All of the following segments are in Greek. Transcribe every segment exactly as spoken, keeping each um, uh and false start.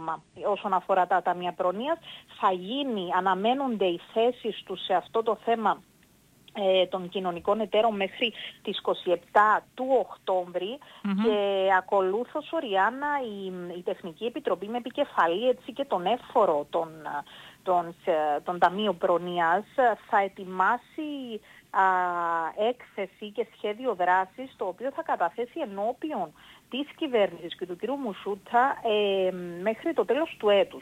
πράγμα όσον αφορά τα ταμεία προνοίας. Θα γίνει, αναμένονται οι θέσεις τους σε αυτό το θέμα ε, των κοινωνικών εταίρων μέχρι τις είκοσι επτά του Οκτώβρη Mm-hmm. και ακολούθως, Οριάννα, η, η Τεχνική Επιτροπή με επικεφαλή έτσι και τον έμφορο των, των, των Ταμείων Προνοίας θα ετοιμάσει α, έκθεση και σχέδιο δράσης, το οποίο θα καταθέσει ενώπιον της κυβέρνησης και του κ. Μουσούτα ε, μέχρι το τέλος του έτους.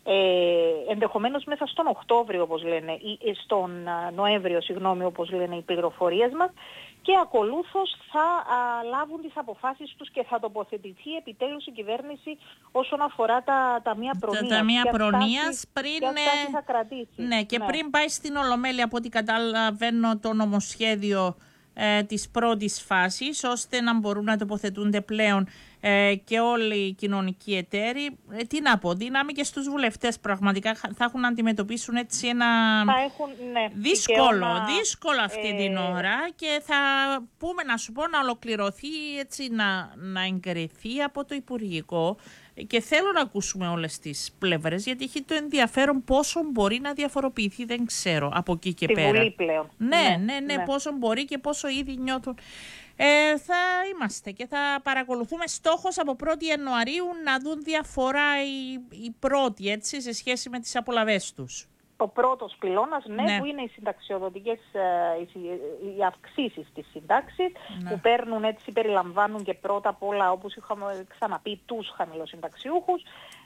Ε, ενδεχομένως μέσα στον Οκτώβριο, όπως λένε, ή στον Νοέμβριο, συγγνώμη, όπως λένε οι πληροφορίες μας, και ακολούθως θα α, λάβουν τις αποφάσεις τους και θα τοποθετηθεί επιτέλους η κυβέρνηση όσον αφορά τα ταμεία προνοίας. Τα ταμεία ποια προνοίας στάση, πριν, ποια στάση θα κρατήσει. Ναι, και ναι. πριν πάει στην Ολομέλεια, από ό,τι καταλαβαίνω, το νομοσχέδιο ε, της πρώτης φάσης, ώστε να μπορούν να τοποθετούνται πλέον ε, και όλοι οι κοινωνικοί εταίροι. Ε, τι να πω, δύναμη και στους βουλευτές πραγματικά θα έχουν να αντιμετωπίσουν έτσι ένα θα έχουν, ναι, δύσκολο, δικαίωμα, δύσκολο αυτή ε... την ώρα, και θα πούμε, να σου πω, να ολοκληρωθεί έτσι, να, να εγκριθεί από το Υπουργικό. Και θέλω να ακούσουμε όλες τις πλευρές, γιατί έχει το ενδιαφέρον πόσο μπορεί να διαφοροποιηθεί, δεν ξέρω, από εκεί και τη πέρα. Βουλή πλέον. Ναι, ναι, ναι, ναι, ναι, πόσο μπορεί και πόσο ήδη νιώθουν. Ε, θα είμαστε και θα παρακολουθούμε. Στόχος από πρώτη Ιανουαρίου να δουν διαφορά οι, οι πρώτοι, έτσι, σε σχέση με τις απολαβές τους. Ο πρώτος πυλώνας, ναι, ναι, που είναι οι συνταξιοδοτικές, οι, οι αυξήσεις της σύνταξης, ναι, που παίρνουν, έτσι, περιλαμβάνουν και πρώτα απ' όλα, όπως είχαμε ξαναπεί, τους χαμηλοσυνταξιούχους,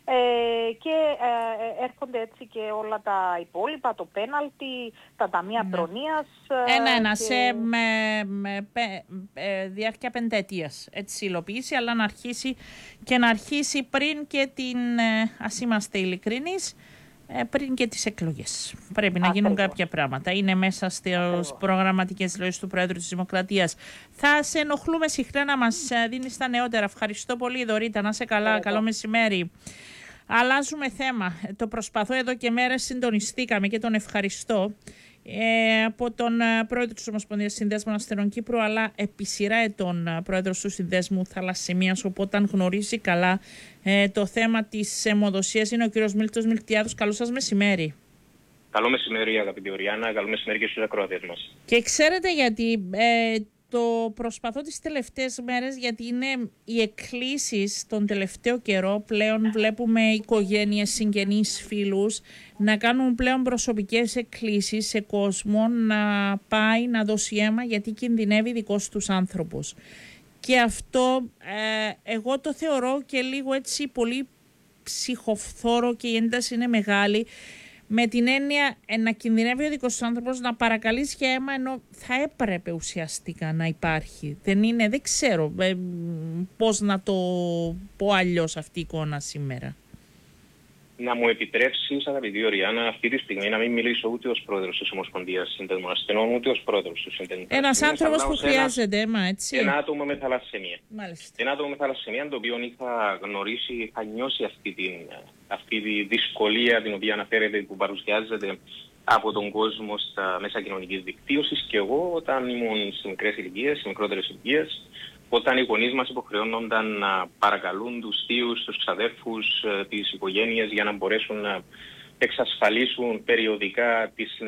ε, και ε, έρχονται έτσι και όλα τα υπόλοιπα, το πέναλτι, τα ταμεία, ναι, προνοίας. Ένα-ένα, και... σε με, με, με, με διάρκεια πενταετίας, έτσι, υλοποίηση, αλλά να αρχίσει και να αρχίσει πριν και την, ε, ας είμαστε ειλικρινείς, πριν και τις εκλογές. Πρέπει να γίνουν Ακριβώς. κάποια πράγματα. Είναι μέσα στις προγραμματικές λόγες του Πρόεδρου της Δημοκρατίας. Θα σε ενοχλούμε συχνά να μας δίνεις τα νεότερα. Ευχαριστώ πολύ, Δωρίτα. Να είσαι καλά. Ευχαριστώ. Καλό μεσημέρι. Αλλάζουμε θέμα. Το προσπαθώ εδώ και μέρες, συντονιστήκαμε και τον ευχαριστώ. Ε, από τον uh, πρόεδρο της Ομοσπονδίας Συνδέσμων Ασθενών Κύπρου, αλλά επί σειρά ετών uh, πρόεδρος του Συνδέσμου Θαλασσαιμίας, οπότε γνωρίζει καλά ε, το θέμα της αιμοδοσίας, είναι ο κύριος Μίλτος Μιλτιάδος. Καλό σας μεσημέρι. Καλό μεσημέρι, αγαπητή Οριάννα. Καλό μεσημέρι και στους ακροατές μας. Και ξέρετε γιατί ε, το προσπαθώ τις τελευταίες μέρες, γιατί είναι οι εκκλήσεις τον τελευταίο καιρό. Πλέον βλέπουμε οικογένειες, συγγενείς, φίλους να κάνουν πλέον προσωπικές εκκλήσεις σε κόσμο να πάει να δώσει αίμα, γιατί κινδυνεύει δικός τους άνθρωπος. Και αυτό ε, εγώ το θεωρώ και λίγο έτσι πολύ ψυχοφθόρο, και η ένταση είναι μεγάλη, με την έννοια ε, να κινδυνεύει ο δικός του άνθρωπος να παρακαλείς για αίμα, ενώ θα έπρεπε ουσιαστικά να υπάρχει. Δεν είναι, δεν ξέρω ε, πώς να το πω αλλιώς αυτή η εικόνα σήμερα. Να μου επιτρέψεις, αγαπητή Οριάννα, αυτή τη στιγμή να μην μιλήσω ούτε ως πρόεδρος της Ομοσπονδίας Συνδέσμων Ασθενών, ούτε ως πρόεδρος του Συνδέσμου. Ένας άνθρωπος που χρειάζεται αίμα, έτσι. Ένα άτομο με θαλασσαιμία. Μάλιστα. Ένα άτομο με θαλασσαιμία, το οποίο είχα γνωρίσει, είχα νιώσει αυτή, την, αυτή τη δυσκολία την οποία αναφέρεται, που παρουσιάζεται από τον κόσμο στα μέσα κοινωνικής δικτύωσης, και εγώ όταν ήμουν σε μικρές ηλικίες, σε μικρότερες ηλικίες, όταν οι γονείς μας υποχρεώνονταν να παρακαλούν τους θείους, τους ξαδέρφους, τις οικογένειες, για να μπορέσουν να εξασφαλίσουν περιοδικά τις